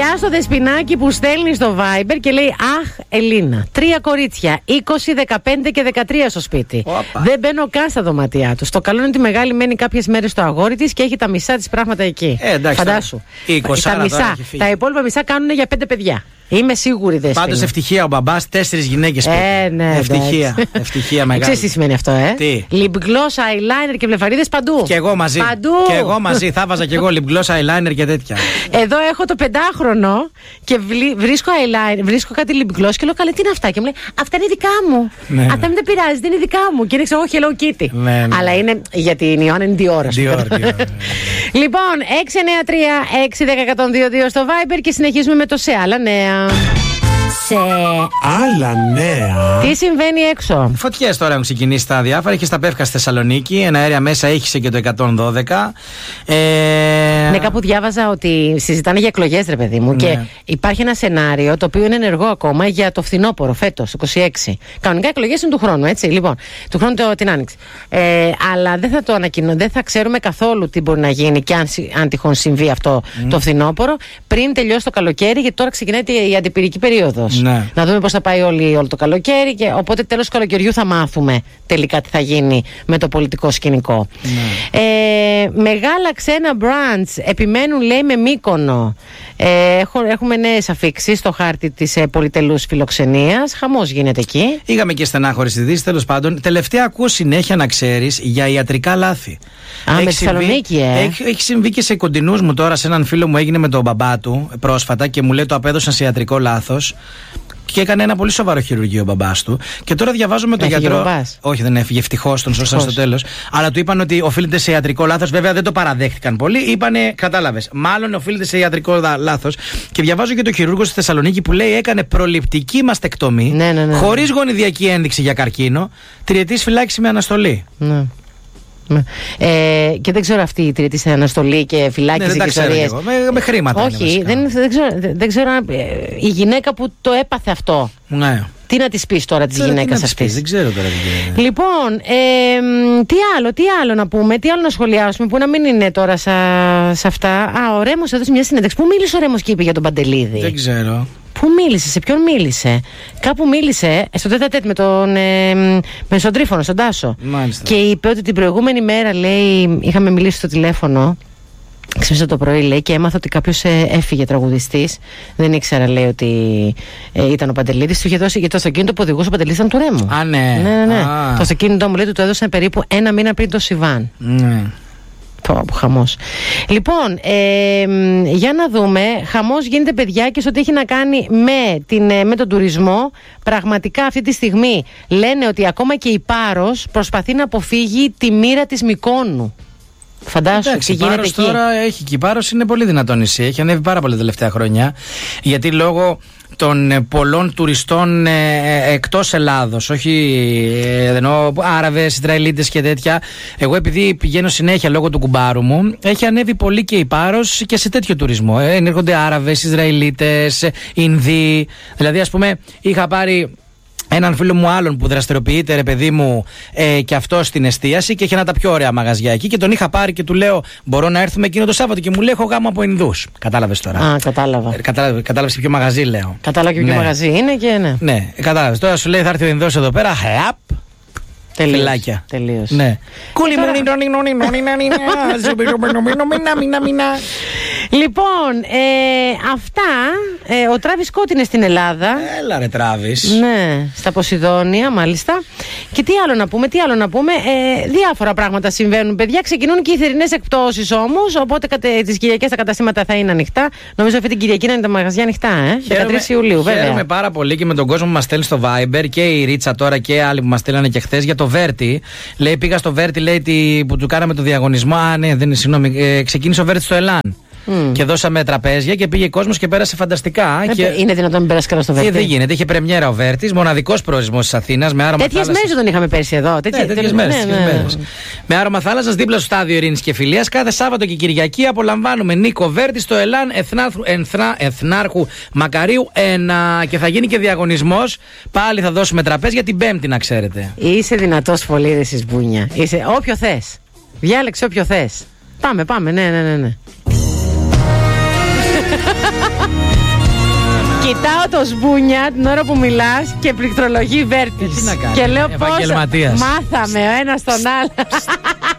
Γεια στο Δεσποινάκι που στέλνει στο Viber και λέει: Αχ, Ελίνα, 3 κορίτσια, 20, 15 και 13 στο σπίτι. Οπα. Δεν μπαίνω καν στα δωμάτια του. Το καλό είναι ότι η μεγάλη μένει κάποιες μέρες στο αγόρι της και έχει τα μισά της πράγματα εκεί. Εντάξει, φαντάσου. 20 τα μισά. Τα υπόλοιπα μισά κάνουν για 5 παιδιά. Είμαι σίγουρη, Δέσποινα. Πάντως ευτυχία ο μπαμπάς, 4 γυναίκες. Ναι, ευτυχία. Ευτυχία μεγάλη. Ξέρεις τι σημαίνει αυτό, Τι? Lip gloss, eyeliner και βλεφαρίδες παντού. Και εγώ μαζί. Παντού. Και εγώ μαζί. Θα βάζα και εγώ lip gloss, eyeliner και τέτοια. Εδώ έχω το 5χρονο και βρίσκω eyeliner, βρίσκω κάτι lip gloss και λέω: Καλέ, τι είναι αυτά? Και μου λέει: Αυτά είναι δικά μου. Ναι, Αυτά μην δεν πειράζει, δεν είναι δικά μου. Και είναι ξέρω, Hello Kitty. Ναι. Αλλά είναι για την Ιωάννα, είναι Dior. Λοιπόν, 693-610-122 στο Viber και συνεχίζουμε με το σε άλλα νέα. Σε άλλα νέα. Τι συμβαίνει έξω? Φωτιές τώρα έχουν ξεκινήσει στα διάφορα. Έχει στα Πεύκα στη Θεσσαλονίκη. Ένα αέρια μέσα ήχησε και το 112. Ναι, κάπου διάβαζα ότι συζητάνε για εκλογές, ρε παιδί μου. Ναι. Και υπάρχει ένα σενάριο το οποίο είναι ενεργό ακόμα για το φθινόπωρο φέτος, 26. Κανονικά εκλογές είναι του χρόνου, έτσι. Λοιπόν, του χρόνου την Άνοιξη. Αλλά δεν θα το δεν θα ξέρουμε καθόλου τι μπορεί να γίνει και αν τυχόν συμβεί αυτό το φθινόπωρο πριν τελειώσει το καλοκαίρι, γιατί τώρα ξεκινάει η αντιπυρική περίοδος. Ναι. Να δούμε πώς θα πάει όλο το καλοκαίρι. Και οπότε τέλος του καλοκαιριού θα μάθουμε τελικά τι θα γίνει με το πολιτικό σκηνικό. Ναι. Μεγάλα ξένα brands επιμένουν, λέει, με Μύκονο. Έχουμε νέες αφίξεις στο χάρτη της πολυτελούς φιλοξενίας. Χαμός γίνεται εκεί. Είχαμε και στενάχωρες ειδήσεις, τέλος πάντων. Τελευταία ακούω συνέχεια, να ξέρεις, για ιατρικά λάθη. Με Θεσσαλονίκη, Έχει συμβεί και σε κοντινούς μου τώρα. Σε έναν φίλο μου έγινε με τον μπαμπά του πρόσφατα και μου λέει το απέδωσαν σε ιατρικό λάθος. Και έκανε ένα πολύ σοβαρό χειρουργείο ο μπαμπάς του. Και τώρα διαβάζω με τον γιατρό. Όχι, δεν έφυγε, ευτυχώς, τον σώσαν στο τέλος. Αλλά του είπαν ότι οφείλεται σε ιατρικό λάθος. Βέβαια δεν το παραδέχτηκαν πολύ. Είπανε, κατάλαβες, μάλλον οφείλεται σε ιατρικό λάθος. Και διαβάζω και τον χειρούργο στη Θεσσαλονίκη που λέει έκανε προληπτική μαστεκτομή. Ναι. Χωρίς γονιδιακή ένδειξη για καρκίνο. 3ετής φυλάκιση με αναστολή. Ναι. Και δεν ξέρω αυτή η τριετή σε αναστολή και φυλάκιση και ιστορίες. Με χρήματα. Όχι, δεν ξέρω αν η γυναίκα που το έπαθε αυτό. Ναι. Τι να της πεις τώρα της γυναίκας αυτής? Δεν ξέρω τώρα τι γίνεται. Λοιπόν, τι άλλο να πούμε, τι άλλο να σχολιάσουμε που να μην είναι τώρα σε αυτά. Ο Ρέμος έδωσε μια συνέντευξη. Πού μίλησε ο Ρέμος και είπε για τον Παντελίδη? Δεν ξέρω. Πού μίλησε, σε ποιον μίλησε? Κάπου μίλησε στο τέτα-τέτ με τον Τρίφωνο, στον Τάσο. Μάλιστα. Και είπε ότι την προηγούμενη μέρα, λέει, είχαμε μιλήσει στο τηλέφωνο. Ξύπνησα το πρωί, λέει, και έμαθα ότι κάποιος έφυγε, τραγουδιστής. Δεν ήξερα, λέει, ότι ήταν ο Παντελίδης. Του είχε δώσει, γιατί το αυτοκίνητο που οδηγούσε ο Παντελίδης ήταν του Ρέμου. Α, ναι. Ναι. Το αυτοκίνητο μου, λέει, του το έδωσαν περίπου 1 μήνα πριν το Σιβάν. Ναι. Χαμός. Λοιπόν, για να δούμε. Χαμός γίνεται, παιδιά, και σε ό,τι έχει να κάνει με τον τουρισμό. Πραγματικά αυτή τη στιγμή λένε ότι ακόμα και η Πάρος προσπαθεί να αποφύγει τη μοίρα της Μυκόνου. Φαντάσου. Εντάξει, τι γίνεται εκεί. Τώρα έχει και η Πάρος είναι πολύ δυνατό νησί. Έχει ανέβει πάρα πολύ τα τελευταία χρόνια. Γιατί λόγω των πολλών τουριστών εκτός Ελλάδος, όχι εννοώ Άραβες, Ισραηλίτες και τέτοια. Εγώ επειδή πηγαίνω συνέχεια λόγω του κουμπάρου μου, έχει ανέβει πολύ και η Πάρος και σε τέτοιο τουρισμό. Έρχονται Άραβες, Ισραηλίτες, Ινδοί. Δηλαδή, ας πούμε, είχα πάρει έναν φίλο μου άλλον που δραστηριοποιείται, ρε παιδί μου, και αυτό στην εστίαση και έχει ένα τα πιο ωραία μαγαζιά εκεί. Και τον είχα πάρει και του λέω: μπορώ να έρθουμε εκείνο το Σάββατο? Και μου λέει: έχω γάμο από Ινδούς. Κατάλαβες τώρα? Α, κατάλαβα. Κατάλαβες ποιο μαγαζί λέω? Κατάλαβα και ποιο μαγαζί είναι και ναι. Ναι, κατάλαβες. Τώρα σου λέει: θα έρθει ο Ινδός εδώ πέρα. Χαπ. Τελειώς. Τελείως. Ναι. Λοιπόν, αυτά. Ο Τράβις Σκότ είναι στην Ελλάδα. Έλα ρε Τράβις. Ναι, στα Ποσειδόνια μάλιστα. Και τι άλλο να πούμε, διάφορα πράγματα συμβαίνουν, παιδιά. Ξεκινούν και οι θερινές εκπτώσεις όμως. Οπότε τις Κυριακές τα καταστήματα θα είναι ανοιχτά. Νομίζω αυτή την Κυριακή να είναι τα μαγαζιά ανοιχτά, 13 Ιουλίου, βέβαια. Χαίρομαι πάρα πολύ και με τον κόσμο που μας στέλνει στο Viber και η Ρίτσα τώρα και άλλοι που μας στέλνανε και χθες για το Βέρτι. Λέει: πήγα στο Βέρτι, λέει, που του κάναμε το διαγωνισμό. Α, ναι, δεν είναι, συγγνώμη. Ξεκίνησε ο Βέρτι στο Ελάν. Και δώσαμε τραπέζια και πήγε κόσμος και πέρασε φανταστικά. Είναι δυνατόν να μην πέρασε καλά στο Βέρτι? Δεν γίνεται. Είχε πρεμιέρα ο Βέρτης, μοναδικός προορισμός της Αθήνας. Τέτοιες μέρες δεν είχαμε πέρσι εδώ. Τέτοιες μέρες. Με άρωμα θάλασσας δίπλα στο στάδιο Ειρήνης και Φιλίας. Κάθε Σάββατο και Κυριακή απολαμβάνουμε Νίκο Βέρτη στο Ελάν Εθνάρχου Μακαρίου 1. Και θα γίνει και διαγωνισμός. Πάλι θα δώσουμε τραπέζια την Πέμπτη, να ξέρετε. Είσαι δυνατός πολύ, ρε Σισμπούνια. Όποιο θες. Διάλεξε όποιο θες. Πάμε, ναι. Κοιτάω το Σμπούνια την ώρα που μιλάς και πληκτρολογεί Βέρτης. Τι να κάνει, Και λέω πώς επαγγελματίας. μάθαμε ο ένας τον άλλο.